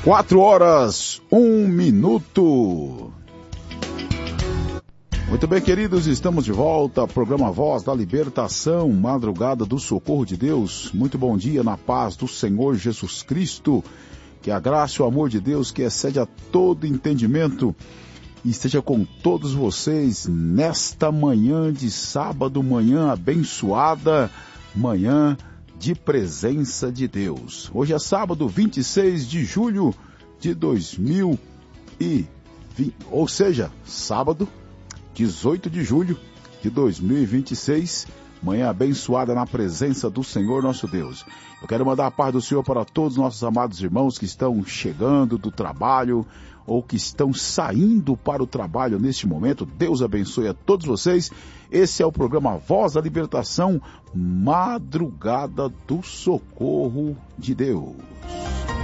4 horas, 1 minuto. Muito bem, queridos, estamos de volta, programa Voz da Libertação, madrugada do socorro de Deus. Muito bom dia na paz do Senhor Jesus Cristo. Que a graça e o amor de Deus, que excede a todo entendimento, esteja com todos vocês nesta manhã de sábado, manhã abençoada, manhã de presença de Deus. Hoje é sábado, 26 de julho de 2020, ou seja, sábado, 18 de julho de 2026, manhã abençoada na presença do Senhor nosso Deus. Eu quero mandar a paz do Senhor para todos os nossos amados irmãos que estão chegando do trabalho ou que estão saindo para o trabalho neste momento. Deus abençoe a todos vocês. Esse é o programa Voz da Libertação, madrugada do socorro de Deus.